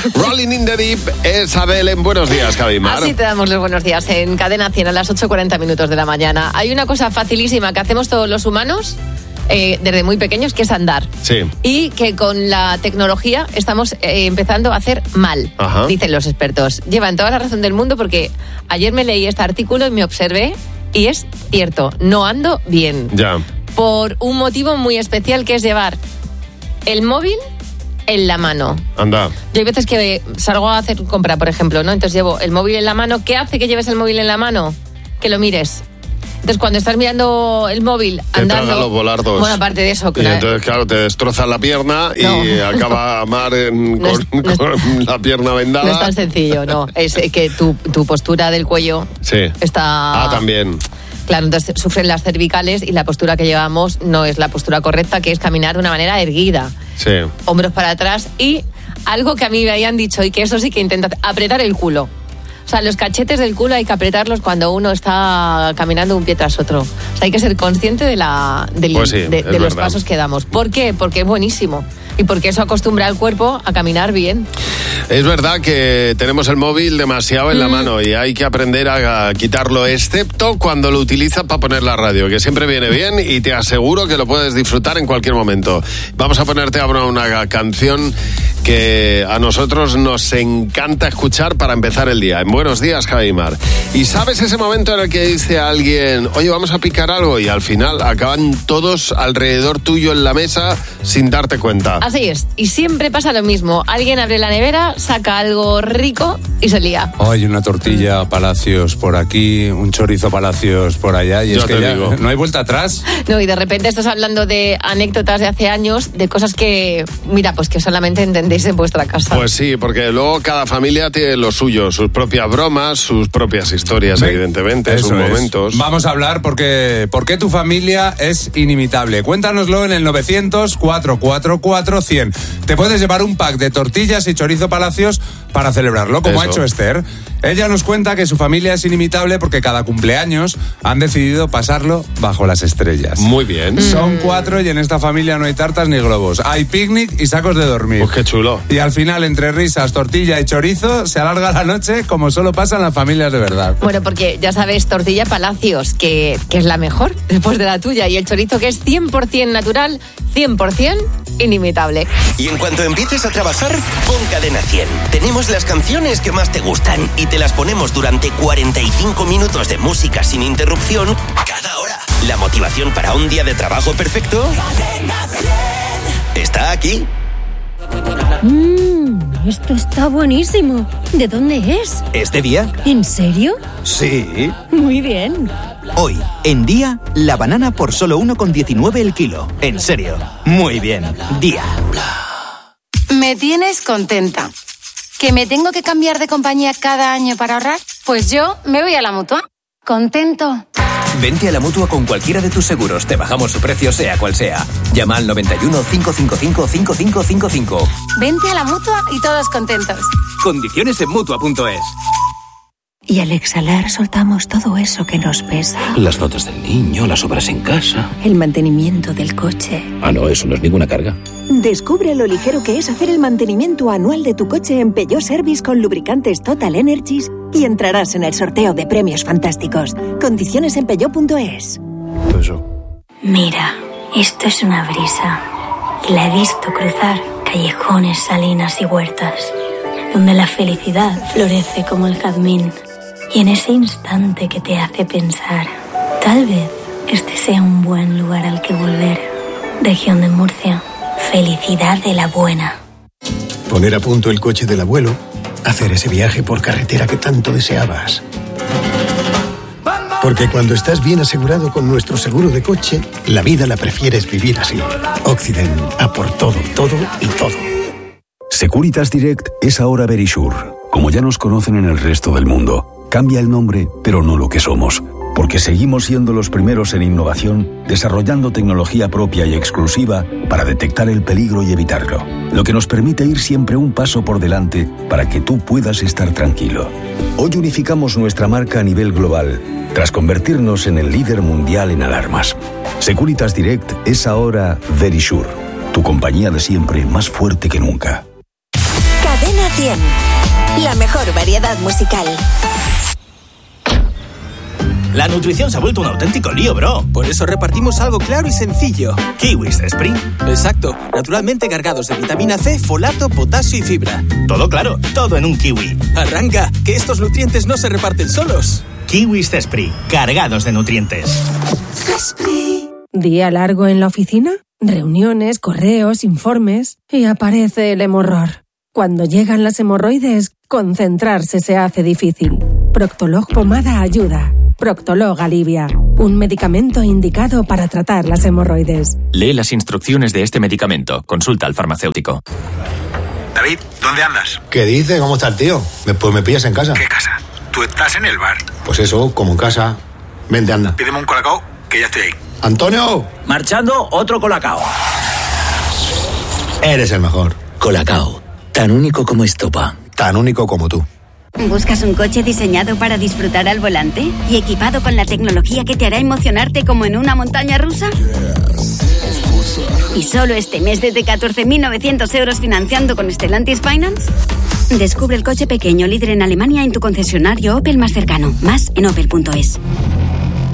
Rolling in the Deep es Adele en Buenos Días, Javimar. Así te damos los buenos días en Cadena 100 a las 8:40 de la mañana. Hay una cosa facilísima que hacemos todos los humanos desde muy pequeños, que es andar. Sí. Y que con la tecnología estamos empezando a hacer mal, dicen los expertos. Llevan toda la razón del mundo porque ayer me leí este artículo y me observé y es cierto, no ando bien. Ya. Por un motivo muy especial, que es llevar el móvil en la mano. Anda. Yo hay veces que salgo a hacer compra, por ejemplo, ¿no? Entonces llevo el móvil en la mano. ¿Qué hace que lleves el móvil en la mano? Que lo mires. Entonces, cuando estás mirando el móvil andando... Te traga los volardos. Bueno, aparte de eso... Y entonces, claro, te destroza la pierna y acaba Mar con la pierna vendada. No es tan sencillo, no. Es que tu postura del cuello está... Ah, también. Claro, entonces sufren las cervicales y la postura que llevamos no es la postura correcta, que es caminar de una manera erguida. Sí. Hombros para atrás y algo que a mí me habían dicho y que eso sí que intenta, apretar el culo. O sea, los cachetes del culo hay que apretarlos cuando uno está caminando un pie tras otro. O sea, hay que ser consciente de los pasos que damos. ¿Por qué? Porque es buenísimo. Y porque eso acostumbra al cuerpo a caminar bien. Es verdad que tenemos el móvil demasiado en la mano y hay que aprender a quitarlo, excepto cuando lo utilizas para poner la radio, que siempre viene bien y te aseguro que lo puedes disfrutar en cualquier momento. Vamos a ponerte ahora una canción que a nosotros nos encanta escuchar para empezar el día. En Buenos Días, Javimar. Y sabes ese momento en el que dice alguien, oye, vamos a picar algo, y al final acaban todos alrededor tuyo en la mesa sin darte cuenta. Así es, y siempre pasa lo mismo. Alguien abre la nevera, saca algo rico y se lía. Hay una tortilla Palacios por aquí, un chorizo Palacios por allá, y es que ya no hay vuelta atrás. No, y de repente estás hablando de anécdotas de hace años, de cosas que, mira, pues que solamente entendéis en vuestra casa. Pues sí, porque luego cada familia tiene lo suyo, sus propias bromas, sus propias historias, evidentemente, sus momentos. Vamos a hablar por qué tu familia es inimitable. Cuéntanoslo en el 900-444-100. Te puedes llevar un pack de tortillas y chorizo Palacios para celebrarlo, como ha hecho Esther. Ella nos cuenta que su familia es inimitable porque cada cumpleaños han decidido pasarlo bajo las estrellas. Muy bien. Son 4 y en esta familia no hay tartas ni globos. Hay picnic y sacos de dormir. Pues qué chulo. Y al final, entre risas, tortilla y chorizo, se alarga la noche como solo pasa en las familias de verdad. Bueno, porque ya sabes, tortilla Palacios, que es la mejor después de la tuya, y el chorizo, que es 100% natural, 100% inimitable. Y en cuanto empieces a trabajar, pon Cadena 100. Tenemos las canciones que más te gustan y te las ponemos durante 45 minutos de música sin interrupción cada hora. La motivación para un día de trabajo perfecto está aquí. Esto está buenísimo. ¿De dónde es? ¿Es de Día? ¿En serio? Sí. Muy bien. Hoy, en Día, la banana por solo 1,19 el kilo. En serio. Muy bien. Día. Me tienes contenta. ¿Que me tengo que cambiar de compañía cada año para ahorrar? Pues yo me voy a la Mutua. Contento. Vente a la Mutua con cualquiera de tus seguros. Te bajamos su precio, sea cual sea. Llama al 91 555 5555. Vente a la Mutua y todos contentos. Condiciones en Mutua.es. Y al exhalar soltamos todo eso que nos pesa. Las notas del niño, las obras en casa. El mantenimiento del coche. Ah, no, eso no es ninguna carga. Descubre lo ligero que es hacer el mantenimiento anual de tu coche en Peugeot Service con lubricantes Total Energies y entrarás en el sorteo de premios fantásticos. Condiciones en Peugeot.es. Mira, esto es una brisa. Y la he visto cruzar callejones, salinas y huertas, donde la felicidad florece como el jazmín. Y en ese instante que te hace pensar, tal vez este sea un buen lugar al que volver. Región de Murcia. Felicidad de la buena. Poner a punto el coche del abuelo, hacer ese viaje por carretera que tanto deseabas. Porque cuando estás bien asegurado con nuestro seguro de coche, la vida la prefieres vivir así. Occident, a por todo, todo y todo. Securitas Direct es ahora Verisure. Como ya nos conocen en el resto del mundo, cambia el nombre, pero no lo que somos. Porque seguimos siendo los primeros en innovación, desarrollando tecnología propia y exclusiva para detectar el peligro y evitarlo. Lo que nos permite ir siempre un paso por delante para que tú puedas estar tranquilo. Hoy unificamos nuestra marca a nivel global, tras convertirnos en el líder mundial en alarmas. Securitas Direct es ahora Verisure, tu compañía de siempre más fuerte que nunca. Cadena 100. La mejor variedad musical. La nutrición se ha vuelto un auténtico lío, bro. Por eso repartimos algo claro y sencillo. Kiwis Spring. Exacto, naturalmente cargados de vitamina C, folato, potasio y fibra. Todo claro, todo en un kiwi. Arranca, que estos nutrientes no se reparten solos. Kiwis Spring, cargados de nutrientes. ¿Día largo en la oficina? Reuniones, correos, informes... y aparece el hemorror. Cuando llegan las hemorroides, concentrarse se hace difícil. Proctolog Pomada ayuda. Proctolog alivia. Un medicamento indicado para tratar las hemorroides. Lee las instrucciones de este medicamento. Consulta al farmacéutico. David, ¿dónde andas? ¿Qué dice? ¿Cómo está el tío? Pues me pillas en casa. ¿Qué casa? Tú estás en el bar. Pues eso, como en casa. Vente, anda. Pídeme un colacao, que ya estoy ahí. ¡Antonio! Marchando, otro colacao. Eres el mejor. Colacao. Tan único como estopa. Tan único como tú. ¿Buscas un coche diseñado para disfrutar al volante? ¿Y equipado con la tecnología que te hará emocionarte como en una montaña rusa? ¿Y solo este mes desde 14.900 euros financiando con Stellantis Finance? Descubre el coche pequeño líder en Alemania en tu concesionario Opel más cercano. Más en opel.es.